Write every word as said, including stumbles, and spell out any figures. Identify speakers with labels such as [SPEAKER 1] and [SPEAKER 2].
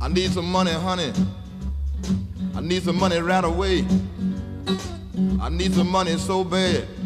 [SPEAKER 1] I need some money, honey. I need some money right away. I need some money so bad.